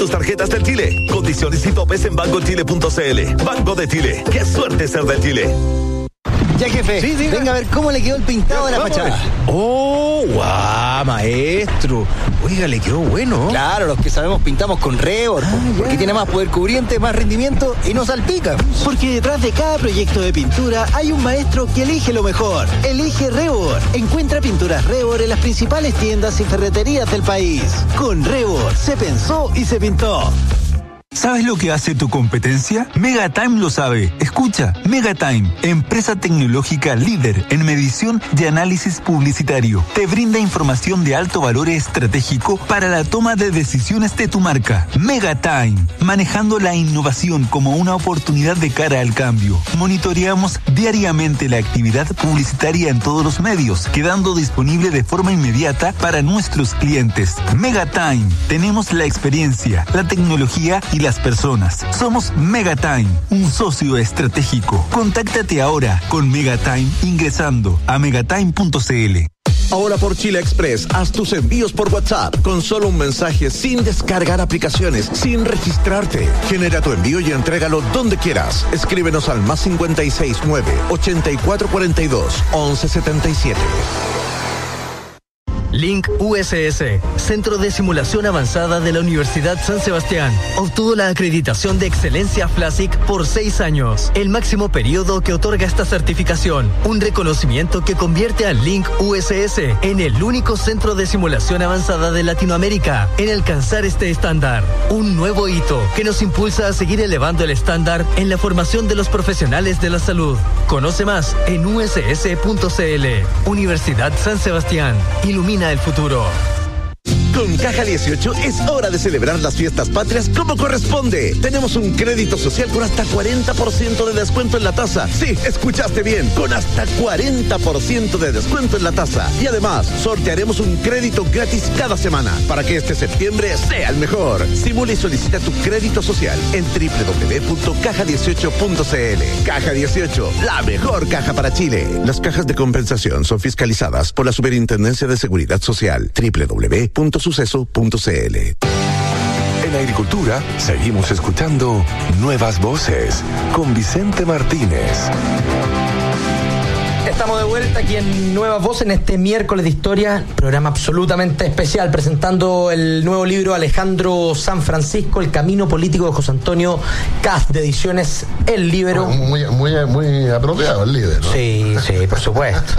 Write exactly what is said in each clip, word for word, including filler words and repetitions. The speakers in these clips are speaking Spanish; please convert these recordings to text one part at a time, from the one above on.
tus tarjetas del Tile. Condiciones y topes en banco chile punto c l. Banco de Chile. ¡Qué suerte ser de Chile! Ya, jefe, sí, venga a ver cómo le quedó el pintado de la fachada. ¡Oh, guau, maestro! Oiga, le quedó bueno. Claro, los que sabemos pintamos con Revor, ah, porque ya. tiene más poder cubriente, más rendimiento y no salpica. Porque detrás de cada proyecto de pintura hay un maestro que elige lo mejor. Elige Revor. Encuentra pinturas Revor en las principales tiendas y ferreterías del país. Con Revor se pensó y se pintó. ¿Sabes lo que hace tu competencia? Megatime lo sabe. Escucha, Megatime, empresa tecnológica líder en medición y análisis publicitario. Te brinda información de alto valor estratégico para la toma de decisiones de tu marca. Megatime, manejando la innovación como una oportunidad de cara al cambio. Monitoreamos diariamente la actividad publicitaria en todos los medios, quedando disponible de forma inmediata para nuestros clientes. Megatime, tenemos la experiencia, la tecnología y las personas. Somos Megatime, un socio estratégico. Contáctate ahora con Megatime ingresando a megatime punto c l. Ahora por Chile Express, haz tus envíos por WhatsApp con solo un mensaje, sin descargar aplicaciones, sin registrarte. Genera tu envío y entrégalo donde quieras. Escríbenos al más cincuenta y seis nueve, ochenta y cuatro cuarenta y dos, once setenta y siete. Link U S S, Centro de Simulación Avanzada de la Universidad San Sebastián, obtuvo la acreditación de excelencia FLASIC por seis años, el máximo periodo que otorga esta certificación, un reconocimiento que convierte a Link U S S en el único centro de simulación avanzada de Latinoamérica en alcanzar este estándar, un nuevo hito que nos impulsa a seguir elevando el estándar en la formación de los profesionales de la salud. Conoce más en u s s punto c l. Universidad San Sebastián, ilumina el futuro. Con Caja dieciocho es hora de celebrar las fiestas patrias como corresponde. Tenemos un crédito social con hasta cuarenta por ciento de descuento en la tasa. Sí, escuchaste bien, con hasta cuarenta por ciento de descuento en la tasa. Y además, sortearemos un crédito gratis cada semana para que este septiembre sea el mejor. Simula y solicita tu crédito social en doble u doble u doble u punto caja dieciocho punto c l. Caja dieciocho, la mejor caja para Chile. Las cajas de compensación son fiscalizadas por la Superintendencia de Seguridad Social. doble u doble u doble u punto suceso punto c l. En Agricultura seguimos escuchando Nuevas Voces con Vicente Martínez. Estamos de vuelta aquí en Nuevas Voces en este miércoles de historia, programa absolutamente especial, presentando el nuevo libro Alejandro San Francisco, El camino político de José Antonio Kast, de Ediciones El Líbero. Muy, muy, muy apropiado el libro, ¿no? Sí, sí, por supuesto.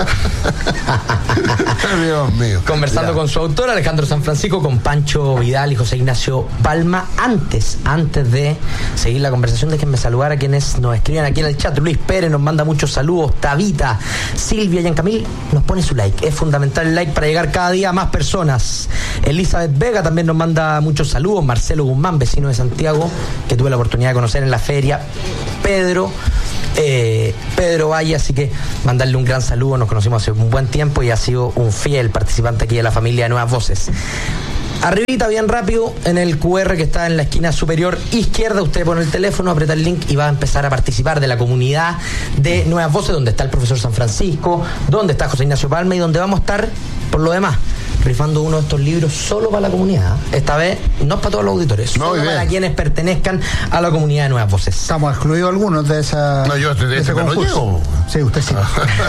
Dios mío. Conversando ya con su autor, Alejandro San Francisco, con Pancho Vidal y José Ignacio Palma. Antes, antes de seguir la conversación, déjenme saludar a quienes nos escriben aquí en el chat. Luis Pérez nos manda muchos saludos, Tabita, Silvia Yancamil nos pone su like. Es fundamental el like para llegar cada día a más personas. Elizabeth Vega también nos manda muchos saludos. Marcelo Guzmán, vecino de Santiago, que tuve la oportunidad de conocer en la feria. Pedro eh, Pedro Valle, así que mandarle un gran saludo. Nos conocimos hace un buen tiempo y ha sido un fiel participante aquí de la familia de Nuevas Voces. Arribita, bien rápido, en el cu erre que está en la esquina superior izquierda, usted pone el teléfono, aprieta el link y va a empezar a participar de la comunidad de Nuevas Voces, donde está el profesor San Francisco, donde está José Ignacio Palma y donde vamos a estar, por lo demás, rifando uno de estos libros solo para la comunidad. Esta vez no es para todos los auditores, no, solo para quienes pertenezcan a la comunidad de Nuevas Voces. Estamos excluidos algunos de esa. No, yo de, de ese concurso. Sí, usted sí.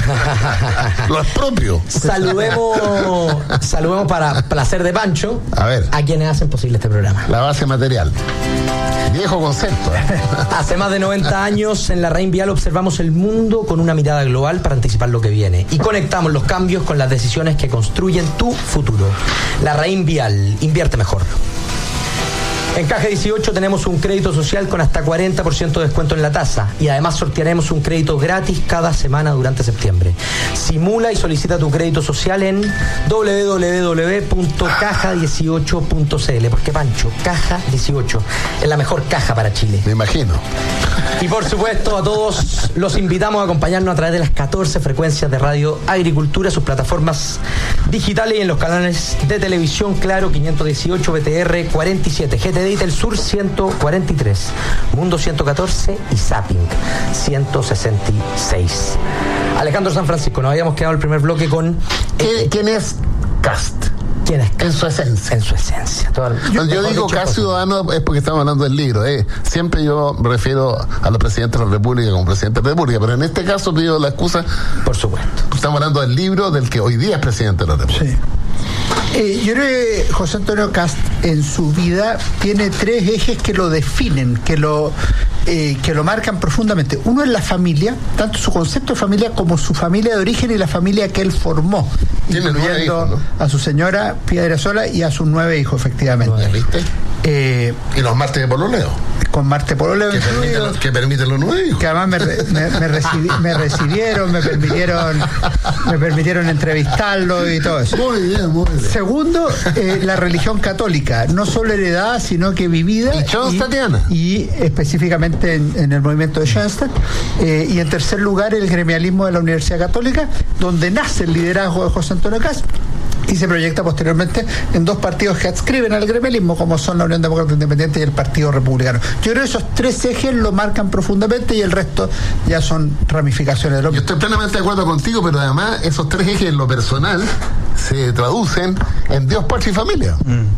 Lo es propio. Saludemos, saludemos para placer de Pancho a ver, a quienes hacen posible este programa. La base material. Viejo concepto. Hace más de noventa años en la Raín Vial observamos el mundo con una mirada global para anticipar lo que viene y conectamos los cambios con las decisiones que construyen tu futuro. La Raín Vial, invierte mejor. En Caja dieciocho tenemos un crédito social con hasta cuarenta por ciento de descuento en la tasa y además sortearemos un crédito gratis cada semana durante septiembre. Simula y solicita tu crédito social en doble u doble u doble u punto caja dieciocho punto c l, porque Pancho, Caja dieciocho es la mejor caja para Chile. Me imagino. Y por supuesto a todos los invitamos a acompañarnos a través de las catorce frecuencias de Radio Agricultura, sus plataformas digitales y en los canales de televisión Claro quinientos dieciocho, B T R cuarenta y siete, G T D El Sur ciento cuarenta y tres, Mundo ciento catorce y Zapping ciento sesenta y seis. Alejandro San Francisco, nos habíamos quedado el primer bloque con... ¿Quién, ¿quién es Kast? ¿Quién es? En su esencia. En su esencia. Todo el, Cuando yo digo cada ciudadano es porque estamos hablando del libro. Eh. Siempre yo me refiero a los presidentes de la República como presidente de la República, pero en este caso pido la excusa. Por supuesto. Estamos hablando del libro del que hoy día es presidente de la República. Sí. Eh, yo creo que José Antonio Kast en su vida tiene tres ejes que lo definen, que lo eh, que lo marcan profundamente. Uno es la familia, tanto su concepto de familia como su familia de origen y la familia que él formó, tiene nueve hijos, ¿no? A su señora Piedra Sola y a sus nueve hijos, efectivamente. ¿Viste? Eh, y los martes de pololeo. Con Marte Pololeo que permiten los, que permiten los nueve hijos. Que además me, re, me, me, recibi, me recibieron, me permitieron me permitieron entrevistarlo y todo eso. Muy bien, muy bien. Segundo, eh, la religión católica, no solo heredada, sino que vivida. Y Schoenstattiana. Y, y específicamente en, en el movimiento de Schoenstatt. Eh, y en tercer lugar, el gremialismo de la Universidad Católica, donde nace el liderazgo de José Antonio Kast y se proyecta posteriormente en dos partidos que adscriben al gremialismo, como son la Unión Demócrata Independiente y el Partido Republicano. Yo creo que esos tres ejes lo marcan profundamente y el resto ya son ramificaciones de lo Yo estoy plenamente de acuerdo contigo, pero además esos tres ejes en lo personal se traducen en Dios, Patria y Familia,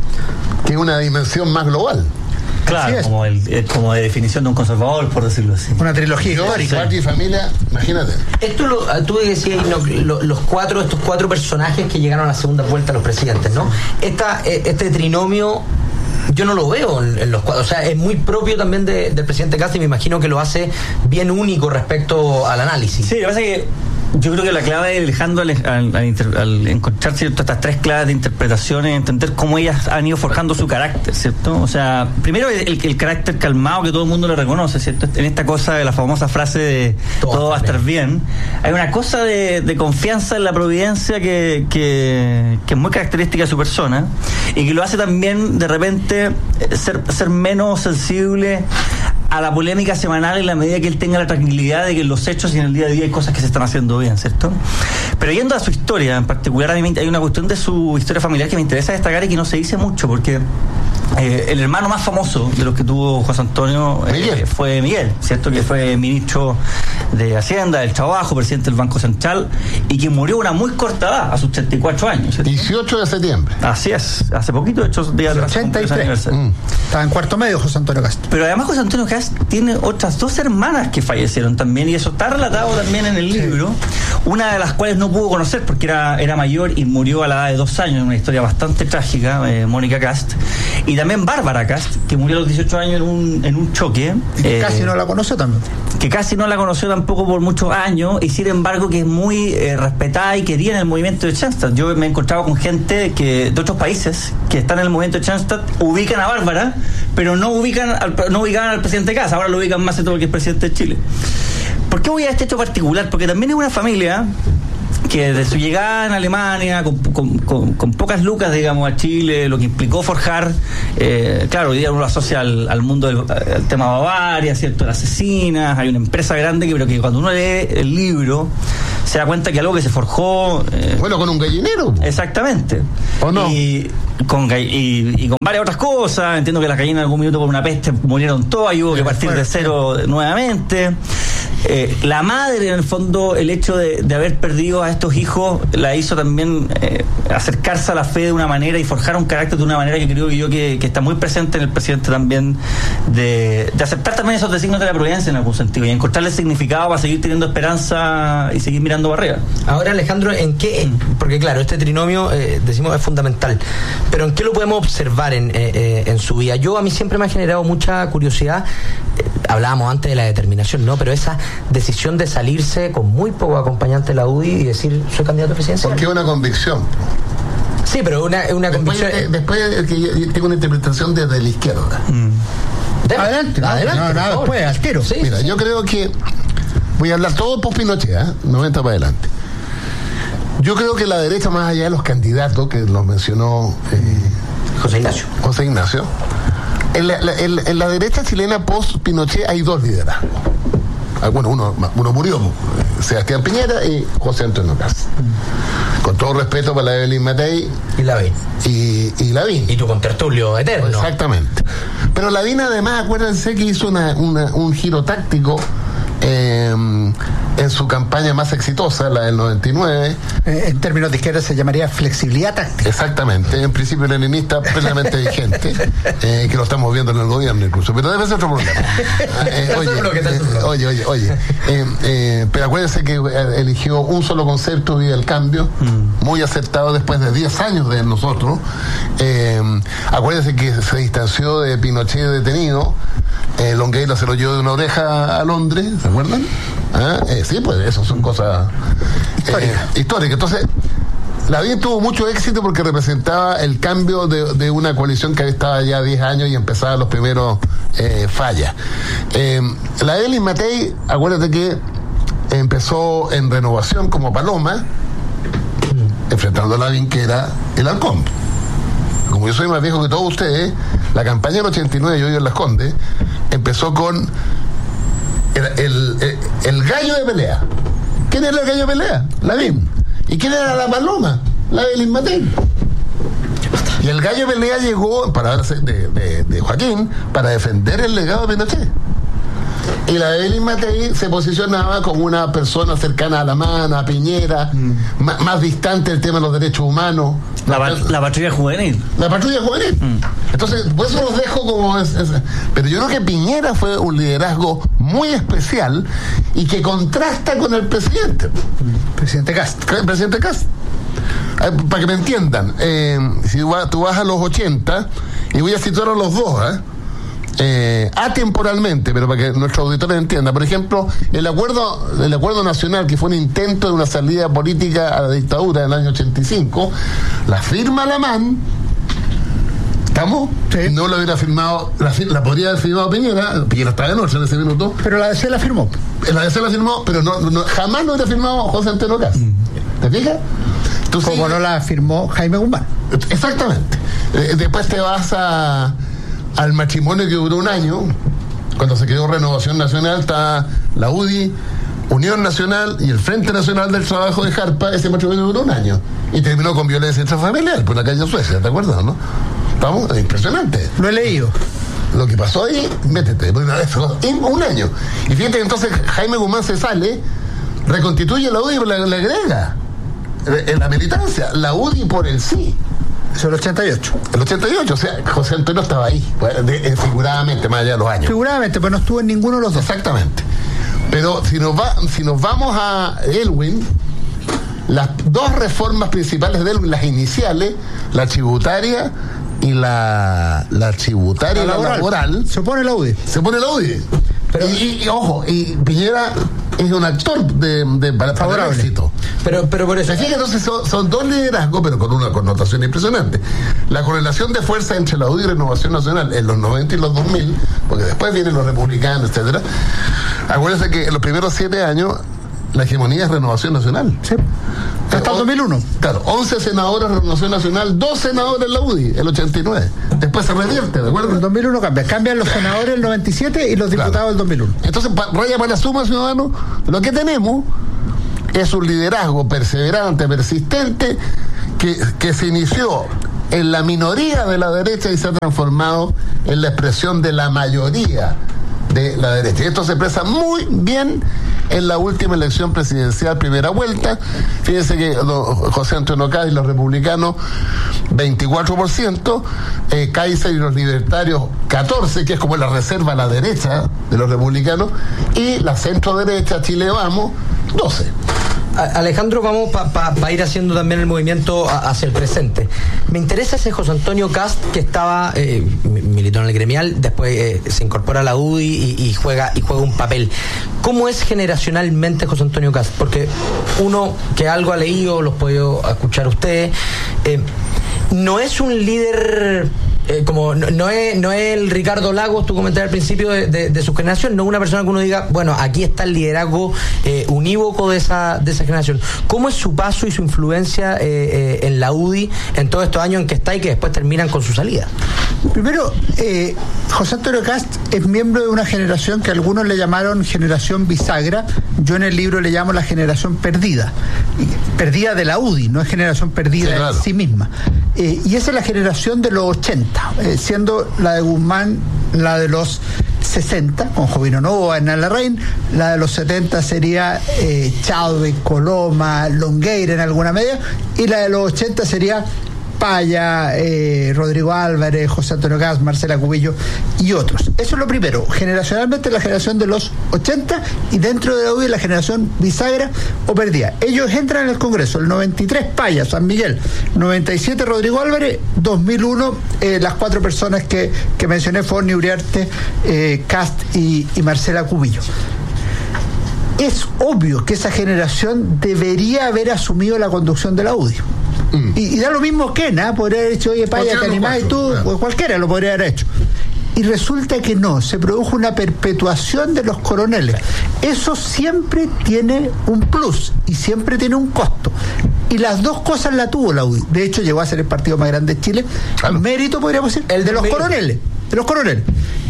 mm. que es una dimensión más global. Claro, como, el, como de definición de un conservador, por decirlo así. Una trilogía Dios, histórica. Patria y Familia, imagínate. Esto lo, tú decías, no, lo, los cuatro, estos cuatro personajes que llegaron a la segunda vuelta a los presidentes, ¿no? Esta, este trinomio yo no lo veo en, en los cuadros, o sea, es muy propio también de, del presidente Kast y me imagino que lo hace bien único respecto al análisis. Sí, lo que pasa es que yo creo que la clave de Alejandro al, al, al, inter, al encontrar ¿cierto? estas tres claves de interpretación es entender cómo ellas han ido forjando su carácter, ¿cierto? O sea, primero el, el carácter calmado que todo el mundo le reconoce, ¿cierto? En esta cosa de la famosa frase de todo, todo va a estar bien, hay una cosa de, de confianza en la providencia que, que, que es muy característica de su persona y que lo hace también de repente ser, ser menos sensible a la polémica semanal en la medida que él tenga la tranquilidad de que en los hechos y en el día a día hay cosas que se están haciendo bien, ¿cierto? Pero yendo a su historia en particular, a mí hay una cuestión de su historia familiar que me interesa destacar y que no se dice mucho, porque eh, el hermano más famoso de los que tuvo José Antonio eh, fue Miguel, ¿cierto? Que fue ministro de Hacienda, del Trabajo, presidente del Banco Central y que murió a una muy corta edad, a sus ochenta y cuatro años, ¿cierto? dieciocho de septiembre. Así es, hace poquito, de hecho, días de ochenta y tres. Mm. Estaba en cuarto medio José Antonio Kast. Pero además José Antonio Kast tiene otras dos hermanas que fallecieron también y eso está relatado también en el libro, una de las cuales no pudo conocer porque era, era mayor y murió a la edad de dos años, una historia bastante trágica, eh, Mónica Kast, y también Bárbara Kast, que murió a los dieciocho años en un, en un choque. Y que eh, casi no la conoció también. Que casi no la conoció tampoco por muchos años, y sin embargo que es muy eh, respetada y querida en el movimiento de Schoenstatt. Yo me he encontrado con gente que de otros países que están en el movimiento de Schoenstatt, ubican a Bárbara, pero no ubican al, no ubicaban al presidente Kast, ahora lo ubican más de todo porque es presidente de Chile. ¿Por qué voy a este hecho particular? Porque también es una familia que desde su llegada en Alemania, con, con, con, con pocas lucas, digamos, a Chile, lo que implicó forjar, eh, claro, hoy día uno lo asocia al, al mundo del al tema Bavaria, ¿cierto? Las asesinas, hay una empresa grande, que, pero que cuando uno lee el libro se da cuenta que algo que se forjó... Eh, bueno, con un gallinero. Exactamente. ¿O no? Y con, y, y con varias otras cosas, entiendo que las gallinas en algún minuto por una peste murieron todas y hubo que partir de cero nuevamente. Eh, la madre, en el fondo, el hecho de, de haber perdido a estos hijos la hizo también eh, acercarse a la fe de una manera y forjar un carácter de una manera que creo que yo que, que está muy presente en el presidente también, de, de aceptar también esos designios de la providencia en algún sentido y encontrarle significado para seguir teniendo esperanza y seguir mirando para arriba. Ahora, Alejandro, ¿en qué? Porque claro, este trinomio eh, decimos es fundamental, pero ¿en qué lo podemos observar en, eh, en su vida? Yo, a mí siempre me ha generado mucha curiosidad, eh, hablábamos antes de la determinación, ¿no? Pero esa decisión de salirse con muy poco acompañante de la U D I y decir soy candidato presidencial. Porque es una convicción. Sí, pero una, una después, convicción. Eh, después que yo tengo una interpretación desde la izquierda. Mm. Adelante, no, adelante. No, no, después, al tiro. Sí, Mira, sí. Yo creo que voy a hablar todo post Pinochet, ¿eh? noventa para adelante. Yo creo que la derecha, más allá de los candidatos que los mencionó eh, José Ignacio. José Ignacio, en la, la, en, en la derecha chilena post Pinochet hay dos liderazgos. Bueno, uno, uno murió, Sebastián Piñera y José Antonio Kast. Mm. Con todo respeto para la Evelyn Matei y Lavín. Y, y Lavín. Y tu contertulio eterno. Exactamente. Pero Lavín, además, acuérdense que hizo una, una, un giro táctico eh, en su campaña más exitosa, la del noventa y nueve. Eh, en términos de izquierda se llamaría flexibilidad táctica. Exactamente, en principio leninista plenamente vigente, eh, que lo estamos viendo en el gobierno incluso, pero debe ser otro problema. Eh, oye, eh, oye, oye, oye, eh, eh, pero acuérdense que eligió un solo concepto, Vía el Cambio, mm. muy acertado después de diez años de nosotros. Eh, acuérdense que se distanció de Pinochet detenido. Eh, Longueira se lo llevó de una oreja a Londres, ¿se acuerdan? ¿Ah? Eh, sí, pues eso son cosas eh, históricas. Entonces, Lavín tuvo mucho éxito porque representaba el cambio de, de una coalición que estaba ya diez años y empezaba los primeros eh, fallas. Eh, la Evelyn Matei, acuérdate que empezó en Renovación como Paloma, enfrentando a Lavín, que era el halcón. Como yo soy más viejo que todos ustedes, la campaña del ochenta y nueve, yo vivo en Las Condes, empezó con el, el, el, el gallo de pelea. ¿Quién era el gallo de pelea? Lavín. ¿Y quién era la paloma? La Evelyn Matei. Y el gallo de pelea llegó para de, de, de Joaquín para defender el legado de Pinochet. Y la Evelyn Matei se posicionaba como una persona cercana a la mano, a Piñera, mm. más, más distante del tema de los derechos humanos. La, la, la patrulla juvenil. La patrulla juvenil. Mm. Entonces, por eso los dejo como... Es, es, pero yo creo que Piñera fue un liderazgo muy especial y que contrasta con el presidente. Mm. Presidente Kast. El presidente Kast. Eh, para que me entiendan, eh, si tú vas, tú vas a los ochenta, y voy a situar a los dos, ¿eh? Eh, atemporalmente, pero para que nuestros auditores entiendan. Por ejemplo, el acuerdo el acuerdo nacional, que fue un intento de una salida política a la dictadura del año ochenta y cinco, la firma Lamán. ¿Estamos? Sí. No lo hubiera firmado, la, la podría haber firmado Piñera. Piñera estaba de noche en ese minuto. Pero la D C la firmó. La D C la firmó, pero no, no jamás lo hubiera firmado José Antonio Kast. Mm. ¿Te fijas? Como sigues... no la firmó Jaime Guzmán. Exactamente. Eh, después te vas a al matrimonio que duró un año. Cuando se quedó Renovación Nacional, está la U D I, Unión Nacional y el Frente Nacional del Trabajo de Jarpa. Ese matrimonio duró un año y terminó con violencia intrafamiliar por la calle Suecia, ¿te acuerdas, no? Estamos, es impresionante. Lo he leído. Lo que pasó ahí, métete, en un año. Y fíjate, entonces Jaime Guzmán se sale, reconstituye la U D I y le, le agrega en la militancia la U D I por el sí. Es el ochenta y ocho. El ochenta y ocho, o sea, José Antonio estaba ahí, de, de, figuradamente, más allá de los años. Figuradamente, pero no estuvo en ninguno de los dos. Exactamente. Pero si nos, va, si nos vamos a Elwin, las dos reformas principales de Elwin, las iniciales, la tributaria y la, la tributaria la y la laboral. Se opone la U D I. Se opone la U D I. Pero, y, y ojo, y Piñera es un actor de, de para, para el éxito. Pero, pero por eso. Así que entonces son, son dos liderazgos, pero con una connotación impresionante. La correlación de fuerza entre la U D I y Renovación Nacional en los noventa y los dos mil, porque después vienen los republicanos, etcétera. Acuérdense que en los primeros siete años la hegemonía es Renovación Nacional. Sí. Hasta el dos mil uno. Claro, once senadores Renovación Nacional, dos senadores en la U D I, el ochenta y nueve. Después se revierte, ¿de acuerdo? En el dos mil uno cambia. Cambian los senadores el noventa y siete y los diputados claro. el dos mil uno. Entonces, pa, raya para la suma, ciudadanos, lo que tenemos es un liderazgo perseverante, persistente, que, que se inició en la minoría de la derecha y se ha transformado en la expresión de la mayoría de la derecha. Y esto se expresa muy bien en la última elección presidencial, primera vuelta. Fíjense que José Antonio Kast y los republicanos, veinticuatro por ciento, eh, Kaiser y los libertarios, catorce por ciento, que es como la reserva a la derecha de los republicanos, y la centro derecha, Chile Vamos, doce por ciento. Alejandro, vamos para pa, pa ir haciendo también el movimiento a, hacia el presente. Me interesa ese José Antonio Kast que estaba, eh, militó en el gremial, después eh, se incorpora a la U D I y, y juega y juega un papel. ¿Cómo es generacionalmente José Antonio Kast? Porque uno que algo ha leído, los puedo escuchar ustedes, eh, no es un líder... Eh, como no, no es no es el Ricardo Lagos, tú comentaste al principio de, de, de su generación, no una persona que uno diga, bueno, aquí está el liderazgo eh, unívoco de esa de esa generación. ¿Cómo es su paso y su influencia eh, eh, en la U D I en todos estos años en que está y que después terminan con su salida? Primero, eh, José Antonio Kast es miembro de una generación que algunos le llamaron generación bisagra. Yo en el libro le llamo la generación perdida. Perdida de la U D I, no es generación perdida sí, claro. en sí misma. Eh, y esa es la generación de los ochenta, eh, siendo la de Guzmán la de los sesenta, con Jovino Novoa, Hernán Larraín. La de los setenta sería eh, Chadwick, Coloma, Longueira en alguna medida. Y la de los ochenta sería Paya, eh, Rodrigo Álvarez, José Antonio Kast, Marcela Cubillo y otros. Eso es lo primero. Generacionalmente la generación de los ochenta, y dentro de la U D I la generación bisagra o perdida. Ellos entran en el Congreso, el noventa y tres Paya, San Miguel, noventa y siete Rodrigo Álvarez, dos mil uno eh, las cuatro personas que, que mencioné, Forni, Uriarte, eh, Kast y, y Marcela Cubillo. Es obvio que esa generación debería haber asumido la conducción de la U D I. Mm. Y, y da lo mismo que Kena, podría haber hecho, oye, Paya, te animás y tú, pues cualquiera lo podría haber hecho. Y resulta que no, se produjo una perpetuación de los coroneles. Eso siempre tiene un plus y siempre tiene un costo. Y las dos cosas la tuvo la U D I. De hecho, llegó a ser el partido más grande de Chile. Claro. Mérito, podríamos decir, el de los coroneles. De los coroneles.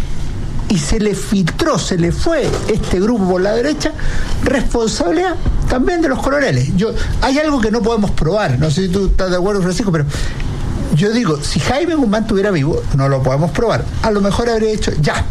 Y se le filtró, se le fue este grupo por la derecha, responsabilidad también de los coroneles. Yo, hay algo que no podemos probar, no sé si tú estás de acuerdo, Francisco, pero yo digo, si Jaime Guzmán estuviera vivo, no lo podemos probar. A lo mejor habría hecho, ya,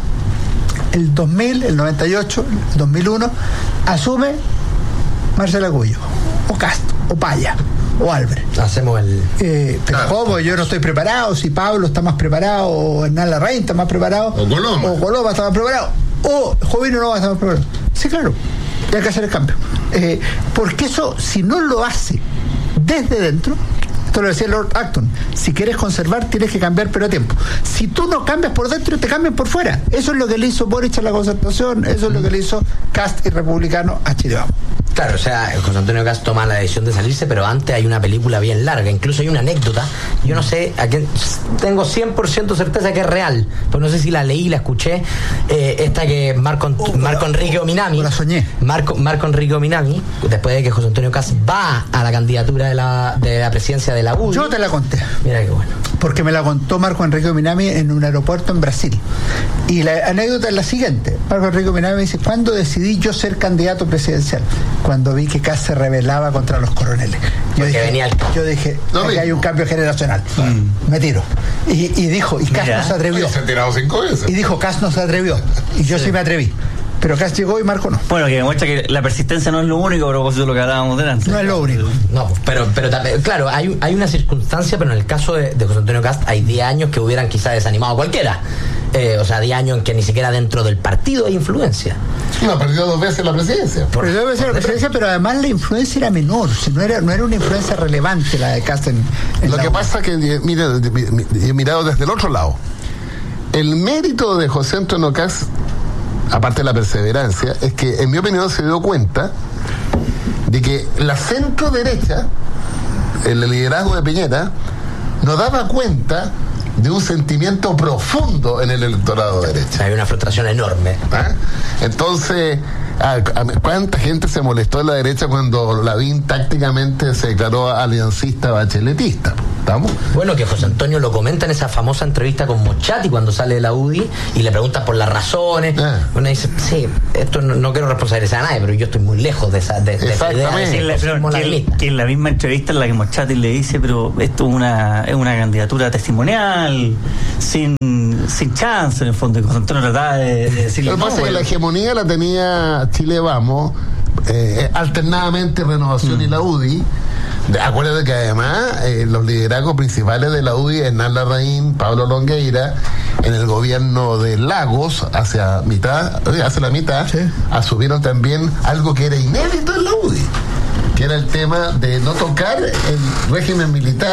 el dos mil, el noventa y ocho, el dos mil uno, asume Marcela Cubillo, o Castro, o Paya, o Álvarez. Hacemos el... Eh, pero claro, ¿cómo? Yo no estoy preparado, si Pablo está más preparado, o Hernán Larraín está más preparado, o Coloma, o Coloma está más preparado, o Jovino no va a estar más preparado. Sí, claro, y hay que hacer el cambio. Eh, porque eso, si no lo hace desde dentro, esto lo decía Lord Acton, si quieres conservar tienes que cambiar, pero a tiempo. Si tú no cambias por dentro, te cambian por fuera. Eso es lo que le hizo Boric a la Concertación, eso es lo que le hizo Kast y Republicano a Chile Vamos. Claro, o sea, José Antonio Kast toma la decisión de salirse, pero antes hay una película bien larga, incluso hay una anécdota, yo no sé, a quién, tengo cien por ciento certeza que es real, pero no sé si la leí, la escuché, eh, esta que Marco, oh, Marco Enrique Ominami, la soñé. Marco, Marco Enrique Ominami, después de que José Antonio Kast va a la candidatura de la, de la presidencia de la U D I. Yo te la conté. Mira qué bueno. Porque me la contó Marco Enrique Ominami en un aeropuerto en Brasil. Y la anécdota es la siguiente. Marco Enrique Ominami me dice, ¿cuándo decidí yo ser candidato presidencial? Cuando vi que Kast se rebelaba contra los coroneles. Yo dije, venía el... yo dije, no, aquí hay un cambio generacional. Mm. Me tiro. Y, y dijo, y Kast no se atrevió. Se ha tirado cinco veces. Y dijo, Kast no se atrevió. Y yo sí, sí me atreví. Pero Kast llegó y Marco no. Bueno, que demuestra que la persistencia no es lo único, a propósito de lo que hablábamos delante. No es lo único. No, pero, pero claro, hay, hay una circunstancia, pero en el caso de, de José Antonio Kast hay diez años que hubieran quizá desanimado a cualquiera. Eh, o sea, diez años en que ni siquiera dentro del partido hay influencia. No, ha perdido dos veces la presidencia. Perdió dos veces la presidencia, pero además la influencia era menor. Si no era, no era una influencia relevante la de Kast en, en Lo que pasa es que, mira, he mirado desde el otro lado. El mérito de José Antonio Kast, aparte de la perseverancia, es que en mi opinión se dio cuenta de que la centro derecha, el liderazgo de Piñera, no daba cuenta de un sentimiento profundo en el electorado de derecha. Hay una frustración enorme. ¿Ah? Entonces, ¿cuánta gente se molestó en la derecha cuando Lavín tácticamente se declaró aliancista bacheletista? ¿Estamos? Bueno, que José Antonio lo comenta en esa famosa entrevista con Mochati cuando sale de la U D I y le preguntan por las razones. Ah. Uno dice, sí, esto no, no quiero responsabilizar a nadie, pero yo estoy muy lejos de esa, de, de esa idea de decir, pero que, el, que en la misma entrevista en la que Mochati le dice, pero esto es una, es una candidatura testimonial, sin, sin chance en el fondo, y José Antonio trataba de, de decirle. Lo que pasa es que la hegemonía la tenía Chile Vamos, eh, alternadamente Renovación mm. y la U D I. Acuérdate que además eh, los liderazgos principales de la U D I, Hernán Larraín, Pablo Longueira, en el gobierno de Lagos, hacia mitad, hacia la mitad, sí, asumieron también algo que era inédito en la U D I, que era el tema de no tocar el régimen militar